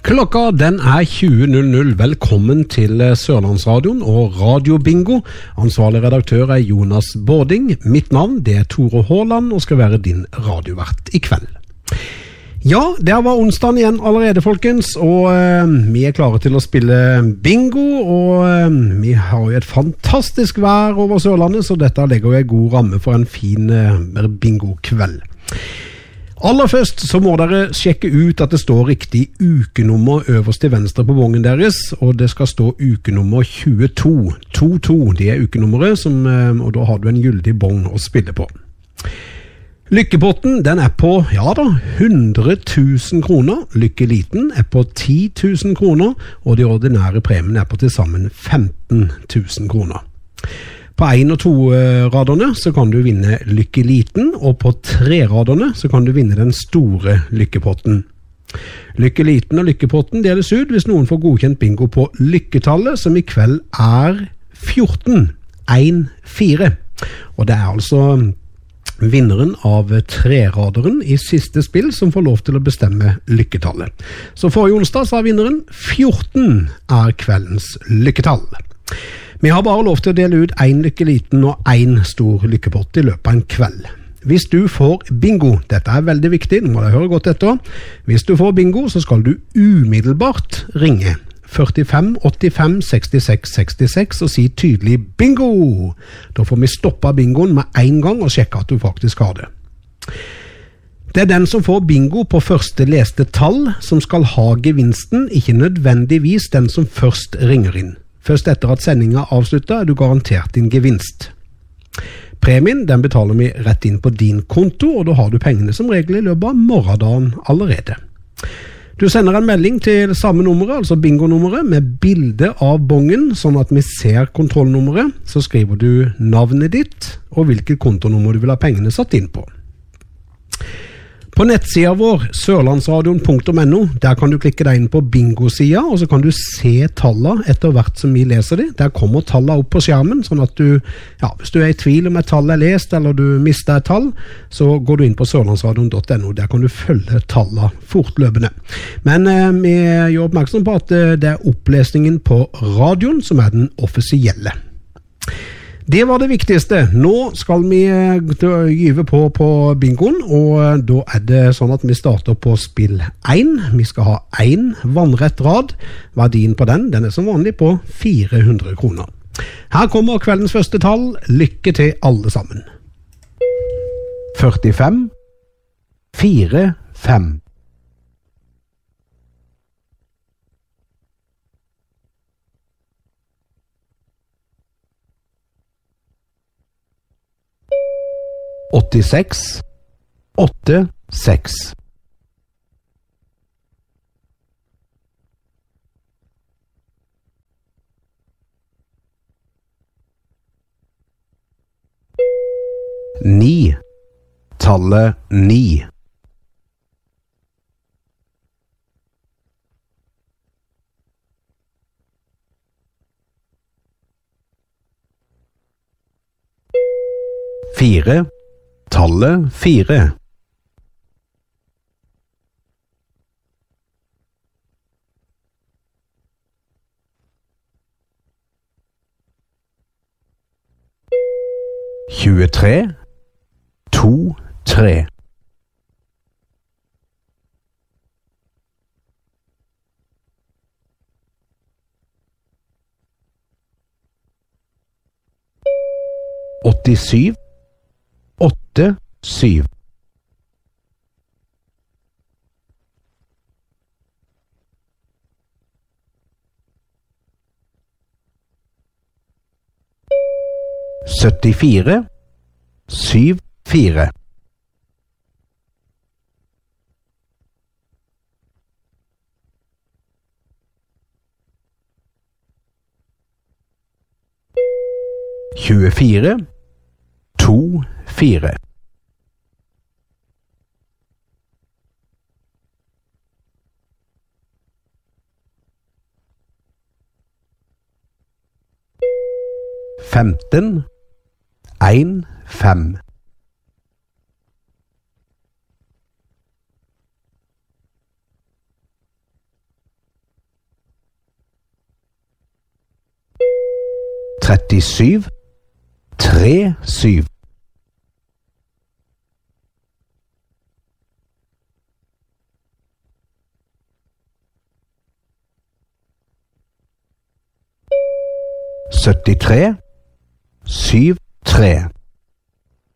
Klokka den 20.00. Velkommen til Sørlandsradioen og Radio Bingo. Ansvarlig redaktør Jonas Bårding. Mitt navn det Tore Håland og skal være din radiovert i kveld. Ja, det var onsdagen igjen allerede, folkens, og vi klare til å spille bingo, og vi har jo et fantastisk vær over Sørlandet, så dette legger jo en god ramme for en fin bingo-kveld. Aller først så må dere sjekke ut at det står riktig ukenummer øverst til venstre på vognen deres, og det skal stå ukenummer 22. 22, det ukenummeret, og da har du en gyldig bong å spille på. Lykkepotten, den på, 100 000 kroner. Lykkeliten på 10 000 kroner, og de ordinære premiene på til sammen 15 000 kroner. På 1 og 2 raderne så kan du vinne lykkeliten, og på 3 raderne så kan du vinne den store lykkepotten. Lykkeliten og lykkepotten deles ut hvis noen får godkjent bingo på lykketallet, som i kveld 14. 1-4. Og det altså vinneren av 3-raderen i siste spill som får lov til å bestemme lykketallet. Så forrige onsdag sa vinneren 14 kveldens lykketall. Vi har bare lov til å dele ut 1 lykkeliten og 1 stor lykkepott i løpet av en kveld. Hvis du får bingo, dette veldig viktig, nå må dere høre godt etter. Hvis du får bingo, så skal du umiddelbart ringe 45 85 66 66 og si tydelig bingo. Da får vi stoppet bingoen med en gang og sjekke at du faktisk har det. Det den som får bingo på første leste tall som skal ha gevinsten, ikke nødvendigvis den som først ringer inn. Først etter at sendingen avsluttet du garantert din gevinst. Premien den betaler vi rett inn på din konto, og da har du pengene som regel i løpet av morgendagen allerede. Du sender en melding til samme nummeret, altså bingo-nummeret, med bilde av bongen, sånn at vi ser kontrollnummeret. Så skriver du navnet ditt og hvilket kontonummer du vil ha pengene satt inn på. På nettsida vår, sørlandsradion.no, der kan du klikke deg inn på bingo-sida, og så kan du se tallene etter hvert som vi leser det. Der kommer tallene opp på skjermen, sånn at du, hvis du i tvil om et tall lest, eller du mister et tall, så går du inn på sørlandsradion.no. Der kan du følge tallene fortløpende. Men vi gjør oppmerksom på at det opplesningen på radioen som den offisielle. Det var det viktigste. Nå skal vi gyve på bingoen, og da det sånn at vi starter på spill 1. Vi skal ha 1 vannrett rad. Verdien på den som vanlig på 400 kroner. Her kommer kveldens første tall. Lykke til alle sammen. 45 4 5 86 8 6 9 tallet 9 4 tallet 4 23 2 3 87 8 7 74 7 4 24 2 4 15 1 5 37 37. Syttitre, 7 3.